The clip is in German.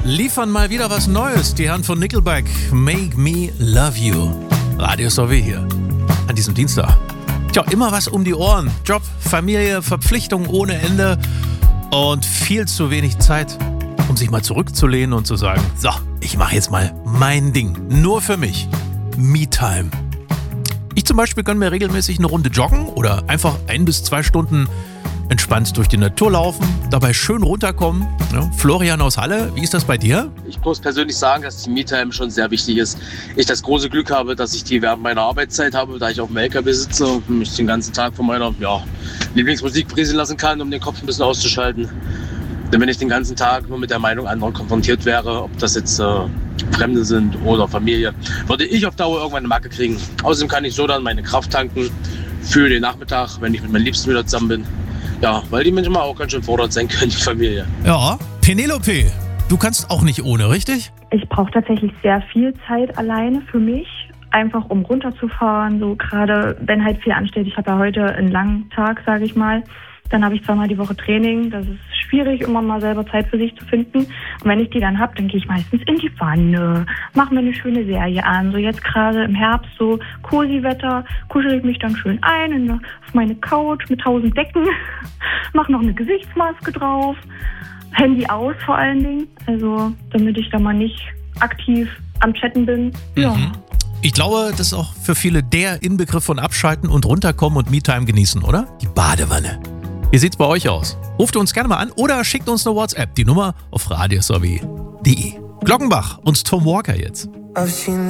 liefern mal wieder was Neues. Die Herren von Nickelback, Make Me Love You. Radio Sauvé hier an diesem Dienstag. Tja, immer was um die Ohren. Job, Familie, Verpflichtungen ohne Ende und viel zu wenig Zeit, um sich mal zurückzulehnen und zu sagen, so, ich mache jetzt mal mein Ding. Nur für mich. Me-Time. Ich zum Beispiel gönne mir regelmäßig eine Runde joggen oder einfach 1 bis 2 Stunden entspannt durch die Natur laufen, dabei schön runterkommen. Ja, Florian aus Halle, wie ist das bei dir? Ich muss persönlich sagen, dass die Me-Time schon sehr wichtig ist. Ich das große Glück habe, dass ich die während meiner Arbeitszeit habe, da ich auf dem LKW sitze und mich den ganzen Tag von meiner Lieblingsmusik berieseln lassen kann, um den Kopf ein bisschen auszuschalten. Denn wenn ich den ganzen Tag nur mit der Meinung anderer konfrontiert wäre, ob das jetzt Fremde sind oder Familie, würde ich auf Dauer irgendwann eine Macke kriegen. Außerdem kann ich so dann meine Kraft tanken für den Nachmittag, wenn ich mit meinen Liebsten wieder zusammen bin. Ja, weil die manchmal auch ganz schön fordernd sein können, die Familie. Ja, Penelope, du kannst auch nicht ohne, richtig? Ich brauche tatsächlich sehr viel Zeit alleine für mich, einfach um runterzufahren. So gerade, wenn halt viel ansteht. Ich habe ja heute einen langen Tag, sage ich mal. Dann habe ich 2-mal die Woche Training. Das ist schwierig, immer mal selber Zeit für sich zu finden. Und wenn ich die dann habe, dann gehe ich meistens in die Wanne, mache mir eine schöne Serie an. So jetzt gerade im Herbst, so Cozy-Wetter, kuschel ich mich dann schön ein auf meine Couch mit 1000 Decken, mache noch eine Gesichtsmaske drauf, Handy aus vor allen Dingen. Also damit ich da mal nicht aktiv am Chatten bin. Ja. Ich glaube, das ist auch für viele der Inbegriff von Abschalten und runterkommen und Me-Time genießen, oder? Die Badewanne. Wie sieht's bei euch aus? Ruft uns gerne mal an oder schickt uns eine WhatsApp. Die Nummer auf radiosauvé.de. Glockenbach und Tom Walker jetzt.